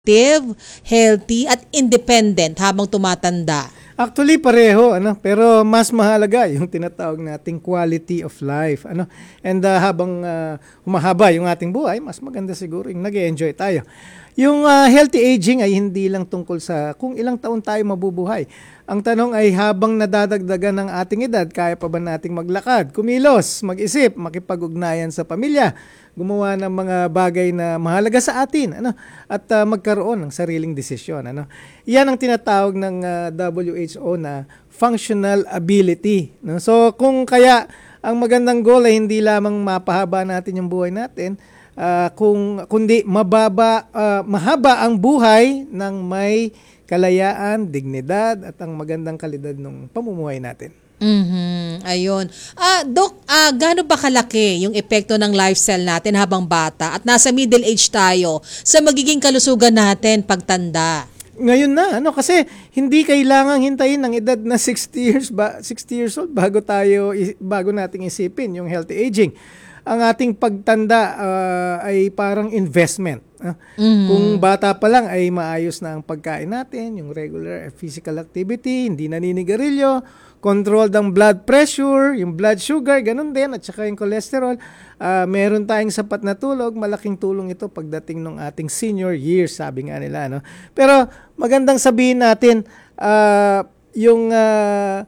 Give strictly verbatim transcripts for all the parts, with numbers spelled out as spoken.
active, healthy at independent habang tumatanda? Actually, pareho, ano, pero mas mahalaga yung tinatawag nating quality of life, ano. And uh, habang uh, humahaba yung ating buhay, mas maganda siguro yung nag-enjoy tayo. Yung uh, healthy aging ay hindi lang tungkol sa kung ilang taon tayo mabubuhay. Ang tanong ay habang nadadagdagan ng ating edad, kaya pa ba nating maglakad, kumilos, mag-isip, makipag-ugnayan sa pamilya, gumawa ng mga bagay na mahalaga sa atin, ano, at uh, magkaroon ng sariling desisyon, ano. Yan ang tinatawag ng uh, W H O na functional ability, no? So kung kaya ang magandang goal ay hindi lamang mapahaba natin yung buhay natin, uh, kung kundi mababa uh, mahaba ang buhay ng may kalayaan, dignidad at ang magandang kalidad ng pamumuhay natin. Mhm. Ayun. Ah, Doc, ah gaano ba kalaki yung epekto ng lifestyle natin habang bata at nasa middle age tayo sa magiging kalusugan natin pagtanda? Ngayon na, ano, kasi hindi kailangang hintayin ng edad na sixty years ba sixty years old bago tayo bago nating isipin yung healthy aging. Ang ating pagtanda uh, ay parang investment. Uh, mm-hmm. Kung bata pa lang ay maayos na ang pagkain natin, yung regular physical activity, hindi naninigarilyo, control ng blood pressure, yung blood sugar, ganun din, at saka yung cholesterol. Uh, meron tayong sapat na tulog, malaking tulong ito pagdating ng ating senior years, sabi nga nila. No? Pero magandang sabihin natin, uh, yung uh,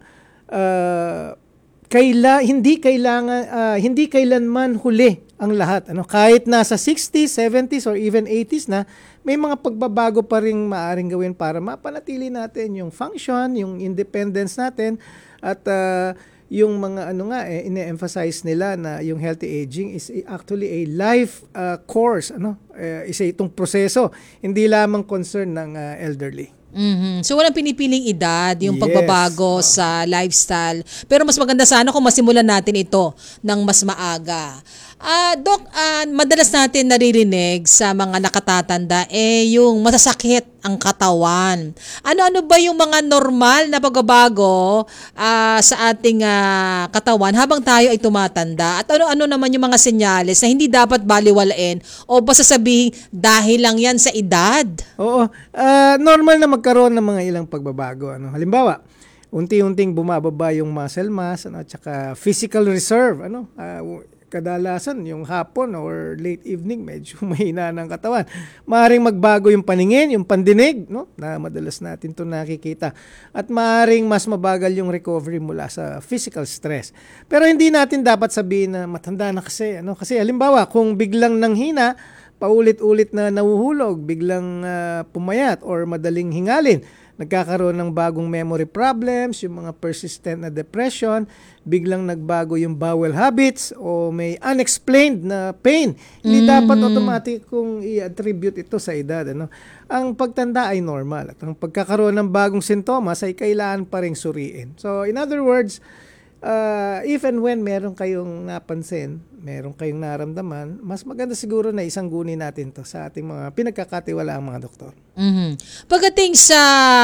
uh, kaila hindi kailangan uh, hindi kailanman huli ang lahat, ano, kahit nasa sixties, seventies or even eighties na, may mga pagbabago pa ring maaring gawin para mapanatili natin yung function, yung independence natin, at uh, yung mga ano nga eh, ine-emphasize nila na yung healthy aging is actually a life uh, course, ano, uh, isa itong proseso, hindi lamang concern ng uh, elderly. Mm-hmm. So walang pinipiling edad, yung Yes. pagbabago Oh. sa lifestyle. Pero mas maganda sana kung masimulan natin ito ng mas maaga. Ah, Doc, ah, madalas natin naririnig sa mga nakatatanda eh yung masasakit ang katawan. Ano-ano ba yung mga normal na pagbabago ah, sa ating ah, katawan habang tayo ay tumatanda? At ano-ano naman yung mga senyales na hindi dapat baliwalain o basta sabihin dahil lang yan sa edad? Oo, uh, normal na magkaroon ng mga ilang pagbabago, ano. Halimbawa, unti-unting bumababa yung muscle mass, ano, at saka physical reserve, ano. Uh, kadalasan yung hapon or late evening medyo mahina ng katawan. Maaring magbago yung paningin, yung pandinig, no, na madalas natin 'to nakikita. At maaring mas mabagal yung recovery mula sa physical stress. Pero hindi natin dapat sabihin na matanda na kasi, ano, kasi halimbawa kung biglang nanghina, paulit-ulit na nahuhulog, biglang uh, pumayat or madaling hingalin, nagkakaroon ng bagong memory problems, yung mga persistent na depression, biglang nagbago yung bowel habits o may unexplained na pain. Hindi mm. dapat automatic kung i-attribute ito sa edad, ano. Ang pagtanda ay normal at ang pagkakaroon ng bagong sintomas ay kailangan pa ring suriin. So in other words, uh, if and when meron kayong napansin, meron kayong naramdaman, mas maganda siguro na isang guni natin to sa ating mga pinagkakatiwalaang mga doktor. Mm-hmm. Pagdating sa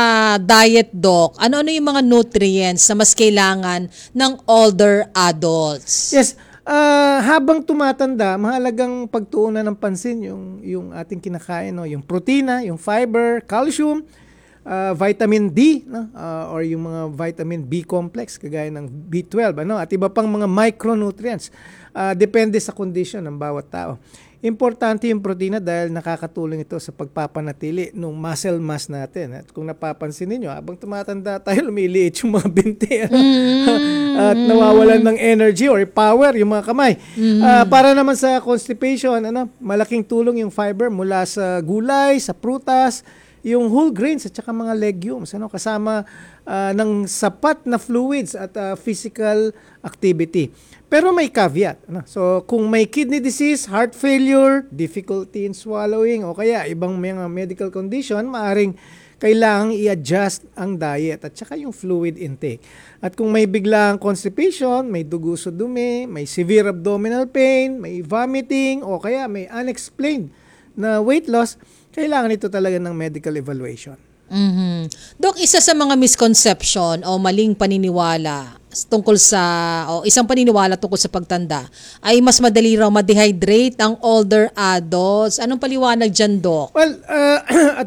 diet, Doc, ano-ano yung mga nutrients na mas kailangan ng older adults? Yes, uh, habang tumatanda, mahalagang pagtuunan ng pansin yung, yung ating kinakain, no? Yung protina, yung fiber, calcium, Uh, vitamin D, no? uh, or yung mga vitamin B complex kagaya ng B twelve, ano, at iba pang mga micronutrients. Uh, depende sa condition ng bawat tao. Importante yung protina dahil nakakatulong ito sa pagpapanatili ng muscle mass natin. At kung napapansin niyo, habang tumatanda tayo, lumiliit yung mga binti. Mm-hmm. At nawawalan ng energy or power yung mga kamay. Mm-hmm. Uh, para naman sa constipation, ano, malaking tulong yung fiber mula sa gulay, sa prutas, yung whole grains at saka mga legumes, ano, kasama uh, ng sapat na fluids at uh, physical activity. Pero may caveat, ano? So kung may kidney disease, heart failure, difficulty in swallowing o kaya ibang mga medical condition, maaring kailangang i-adjust ang diet at saka yung fluid intake. At kung may biglang constipation, may dugo sa dumi, may severe abdominal pain, may vomiting o kaya may unexplained na weight loss, kailangan ito talaga ng medical evaluation. Mhm. Dok, isa sa mga misconception o maling paniniwala tungkol sa o isang paniniwala tungkol sa pagtanda ay mas madali raw ma-dehydrate ang older adults. Anong paliwanag diyan, Dok? Well, uh,